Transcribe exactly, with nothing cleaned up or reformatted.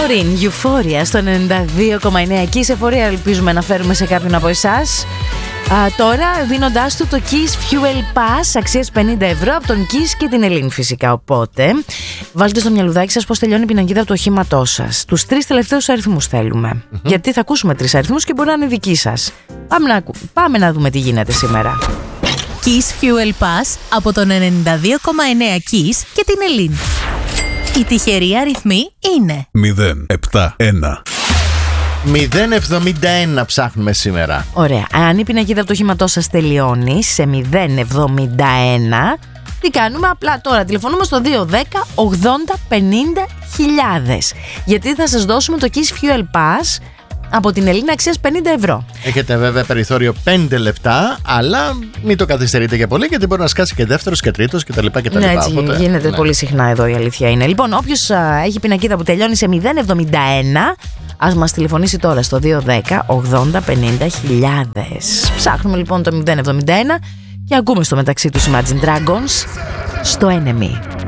Lauren, Euphoria στο ενενήντα δύο κόμμα εννέα. Εκεί σε εφορία ελπίζουμε να φέρουμε σε κάποιον από εσάς. Α, τώρα δίνοντάς του το Kiss Fuel Pass αξίας πενήντα ευρώ από τον Kiss και την Ελλήν φυσικά. Οπότε βάλτε στο μυαλουδάκι σας πως τελειώνει η πινακίδα του οχήματός σας. Τους τρεις τελευταίους αριθμούς θέλουμε. Mm-hmm. Γιατί θα ακούσουμε τρεις αριθμούς και μπορεί να είναι δικοί σας. Πάμε να, πάμε να δούμε τι γίνεται σήμερα. Kiss Fuel Pass από τον ενενήντα δύο κόμμα εννέα Kiss και την Ελλήν. Οι τυχεροί αριθμοί είναι μηδέν επτά ένα. μηδέν εβδομήντα ένα ψάχνουμε σήμερα. Ωραία. Αν η πινακίδα του οχήματός σας τελειώνει σε μηδέν εβδομήντα ένα, τι κάνουμε? Απλά τώρα τηλεφωνούμε στο δύο δέκα ογδόντα πενήντα χιλιάδες. Γιατί θα σας δώσουμε το Kiss Fuel Pass από την Ελλήν αξίας πενήντα ευρώ. Έχετε βέβαια περιθώριο πέντε λεπτά, αλλά μην το καθυστερείτε για πολύ, γιατί μπορεί να σκάσει και δεύτερος και τρίτος κτλ. Ναι, έτσι Οπότε, γίνεται ναι. πολύ συχνά εδώ, η αλήθεια είναι. Λοιπόν, όποιος α, έχει πινακίδα που τελειώνει σε μηδέν εβδομήντα ένα, ας μας τηλεφωνήσει τώρα στο δύο δέκα ογδόντα πενήντα χιλιάδες. Ψάχνουμε λοιπόν το μηδέν εβδομήντα ένα και ακούμε στο μεταξύ τους Imagine Dragons στο Enemy.